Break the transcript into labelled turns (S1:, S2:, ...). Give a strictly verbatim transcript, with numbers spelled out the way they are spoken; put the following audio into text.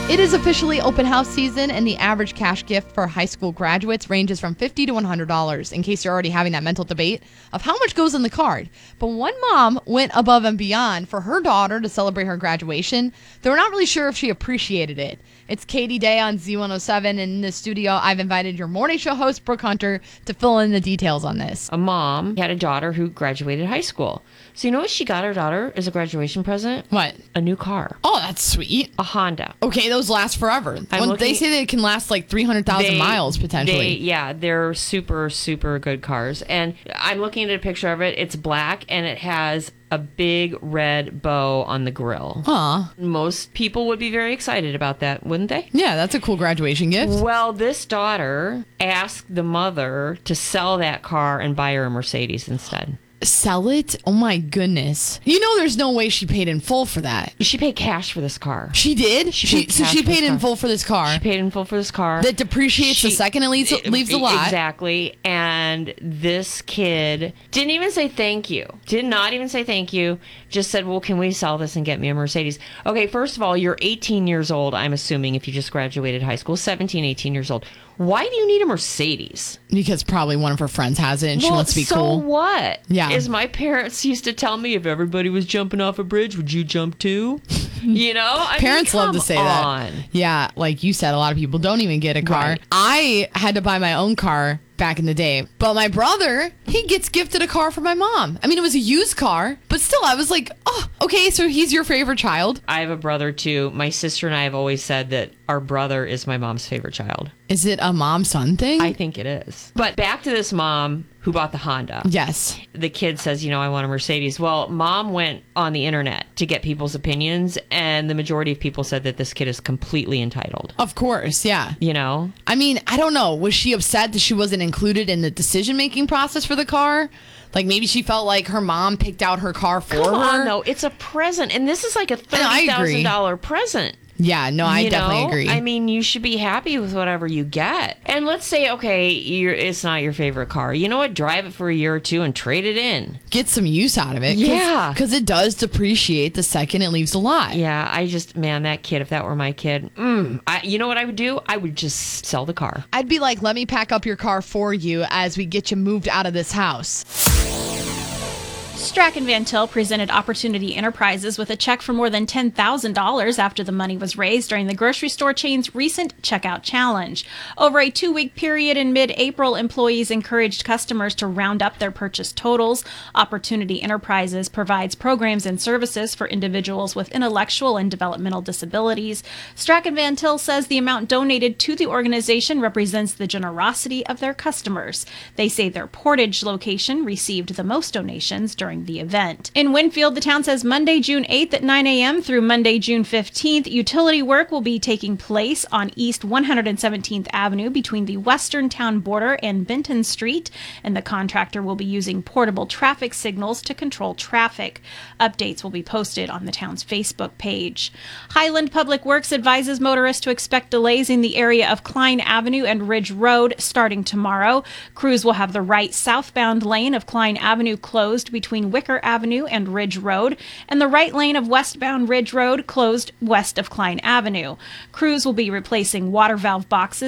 S1: It is officially open house season, and the average cash gift for high school graduates ranges from fifty dollars to one hundred dollars, in case you're already having that mental debate of how much goes in the card. But one mom went above and beyond for her daughter to celebrate her graduation. They were not really sure if she appreciated it. It's Katie Day on Z one oh seven, and in the studio, I've invited your morning show host, Brooke Hunter, to fill in the details on this.
S2: A mom had a daughter who graduated high school. So you know what she got her daughter as a graduation present?
S1: What?
S2: A new car.
S1: Oh, that's sweet.
S2: A Honda.
S1: Okay, those last forever. When
S2: looking,
S1: they say they can last like three hundred thousand miles potentially.
S2: They, yeah, they're super, super good cars. And I'm looking at a picture of it. It's black, and it has a big red bow on the grill.
S1: Huh.
S2: Most people would be very excited about that, wouldn't they?
S1: Yeah, that's a cool graduation gift.
S2: Well, this daughter asked the mother to sell that car and buy her a Mercedes instead.
S1: Sell it? Oh my goodness. You know there's no way she paid in full for that.
S2: She paid cash for this car.
S1: She did?
S2: She
S1: She,
S2: paid
S1: so
S2: cash
S1: she
S2: for this
S1: paid in
S2: car.
S1: full for this car.
S2: She paid in full for this car.
S1: That depreciates
S2: She-
S1: the second it leaves, leaves the lot.
S2: Exactly. And this kid didn't even say thank you. Did not even say thank you. Just said, well, can we sell this and get me a Mercedes? Okay, first of all, you're eighteen years old, I'm assuming, if you just graduated high school. seventeen, eighteen years old. Why do you need a Mercedes?
S1: Because probably one of her friends has it and she
S2: well,
S1: wants to be
S2: so
S1: cool.
S2: what?
S1: Yeah.
S2: As my parents used to tell me, if everybody was jumping off a bridge, would you jump too? You know? I
S1: Parents
S2: mean,
S1: love to
S2: come
S1: say
S2: on.
S1: that. Yeah, like you said, a lot of people don't even get a car.
S2: Right.
S1: I had to buy my own car back in the day. But my brother, he gets gifted a car from my mom. I mean, it was a used car, but still, I was like, oh, okay, so he's your favorite child.
S2: I have a brother too. My sister and I have always said that our brother is my mom's favorite child.
S1: Is it a mom-son thing?
S2: I think it is. But back to this mom who bought the Honda.
S1: Yes.
S2: The kid says, you know, I want a Mercedes. Well, mom went on the internet to get people's opinions, and the majority of people said that this kid is completely entitled.
S1: Of course, yeah.
S2: You know?
S1: I mean, I don't know. Was she upset that she wasn't included in the decision-making process for the car? Like, maybe she felt like her mom picked out her car for
S2: Come
S1: her?
S2: on, though. It's a present, and this is like a
S1: I
S2: thirty thousand
S1: agree.
S2: dollars present.
S1: Yeah, no, I
S2: You
S1: definitely
S2: know?
S1: agree.
S2: I mean, you should be happy with whatever you get. And let's say, okay, you're, it's not your favorite car. You know what? Drive it for a year or two and trade it in.
S1: Get some use out of it.
S2: Yeah.
S1: Because it does depreciate the second it leaves the lot.
S2: Yeah, I just, man, that kid, if that were my kid, mm, I, you know what I would do? I would just sell the car.
S1: I'd be like, let me pack up your car for you as we get you moved out of this house.
S3: Strachan Van Til presented Opportunity Enterprises with a check for more than ten thousand dollars after the money was raised during the grocery store chain's recent checkout challenge. Over a two-week period in mid-April, employees encouraged customers to round up their purchase totals. Opportunity Enterprises provides programs and services for individuals with intellectual and developmental disabilities. Strachan Van Til says the amount donated to the organization represents the generosity of their customers. They say their Portage location received the most donations during the event. In Winfield, the town says Monday, June eighth at nine a.m. through Monday, June fifteenth, utility work will be taking place on East one hundred seventeenth Avenue between the western town border and Benton Street, and the contractor will be using portable traffic signals to control traffic. Updates will be posted on the town's Facebook page. Highland Public Works advises motorists to expect delays in the area of Klein Avenue and Ridge Road starting tomorrow. Crews will have the right southbound lane of Klein Avenue closed between Wicker Avenue and Ridge Road, and the right lane of westbound Ridge Road closed west of Klein Avenue. Crews will be replacing water valve boxes